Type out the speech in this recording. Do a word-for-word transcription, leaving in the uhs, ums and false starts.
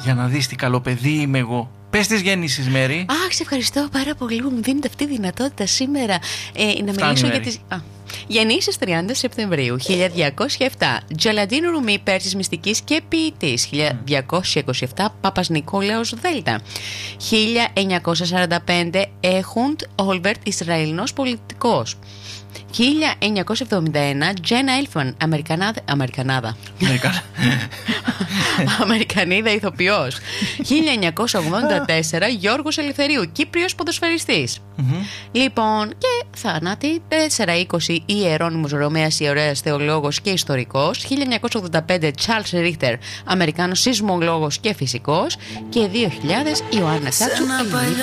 Για να δεις τι καλό παιδί είμαι εγώ. Πες τις γεννήσεις, Μέρη. Αχ, σε ευχαριστώ πάρα πολύ που μου δίνετε αυτή τη δυνατότητα σήμερα ε, να Φτάνει, μιλήσω Μέρη. για τις... Α. Γεννήσεις τριάντα Σεπτεμβρίου χίλια διακόσια επτά. Τζελαντίνο Ρουμί, Πέρσης μυστικής και ποιητής. χίλια διακόσια είκοσι επτά. Πάπας Νικόλαος Δέλτα. χίλια εννιακόσια σαράντα πέντε. Έχουντ Όλβερτ, Ισραηλινός πολιτικός. χίλια εννιακόσια εβδομήντα ένα. Τζένα Έλφμαν, Αμερικανάδα. Αμερικανάδα. Αμερικανίδα ηθοποιός. χίλια εννιακόσια ογδόντα τέσσερα. Γιώργος Ελευθερίου, Κύπριος ποδοσφαιριστής. Λοιπόν, και θάνατοι. τέσσερα είκοσι. Ιερώνυμος Ρωμαίας, ιερέας θεολόγος και ιστορικός. χίλια εννιακόσια ογδόντα πέντε. Τσάρλς Ρίχτερ, Αμερικάνος σεισμολόγος και φυσικός. Και δύο χιλιάδες. Ιωάννα Σάτσου,